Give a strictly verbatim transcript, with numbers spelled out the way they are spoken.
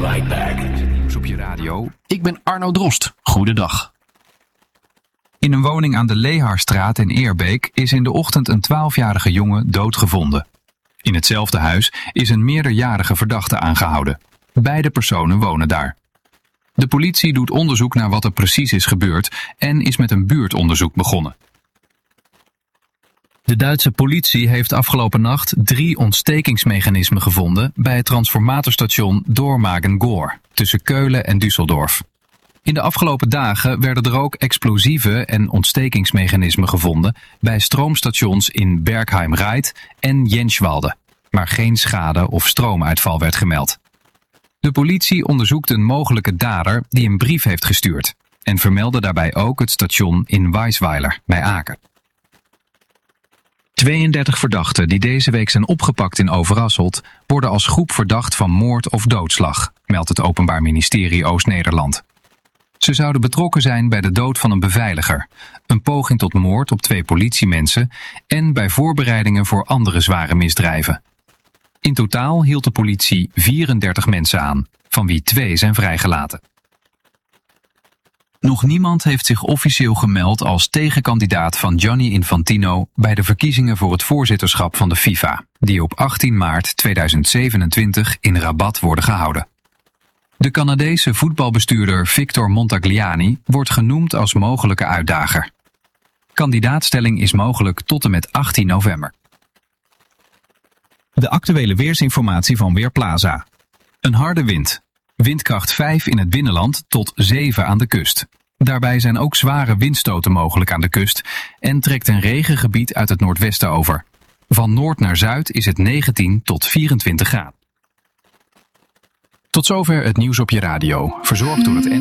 right back. Nieuws op je radio. Ik ben Arno Drost. Goedendag. In een woning aan de Leharstraat in Eerbeek is in de ochtend een twaalfjarige jongen doodgevonden. In hetzelfde huis is een meerderjarige verdachte aangehouden. Beide personen wonen daar. De politie doet onderzoek naar wat er precies is gebeurd en is met een buurtonderzoek begonnen. De Duitse politie heeft afgelopen nacht drie ontstekingsmechanismen gevonden bij het transformatorstation Dormagen-Goor tussen Keulen en Düsseldorf. In de afgelopen dagen werden er ook explosieve en ontstekingsmechanismen gevonden bij stroomstations in Bergheim-Reit en Jenswalde, maar geen schade of stroomuitval werd gemeld. De politie onderzoekt een mogelijke dader die een brief heeft gestuurd en vermeldde daarbij ook het station in Weisweiler bij Aken. tweeëndertig verdachten die deze week zijn opgepakt in Overasselt worden als groep verdacht van moord of doodslag, meldt het Openbaar Ministerie Oost-Nederland. Ze zouden betrokken zijn bij de dood van een beveiliger, een poging tot moord op twee politiemensen en bij voorbereidingen voor andere zware misdrijven. In totaal hield de politie vierendertig mensen aan, van wie twee zijn vrijgelaten. Nog niemand heeft zich officieel gemeld als tegenkandidaat van Gianni Infantino bij de verkiezingen voor het voorzitterschap van de FIFA, die op achttien maart tweeduizend zevenentwintig in Rabat worden gehouden. De Canadese voetbalbestuurder Victor Montagliani wordt genoemd als mogelijke uitdager. Kandidaatstelling is mogelijk tot en met achttien november. De actuele weersinformatie van Weerplaza. Een harde wind. Windkracht vijf in het binnenland tot zeven aan de kust. Daarbij zijn ook zware windstoten mogelijk aan de kust en trekt een regengebied uit het noordwesten over. Van noord naar zuid is het negentien tot vierentwintig graden. Tot zover het nieuws op je radio, verzorgd door het N.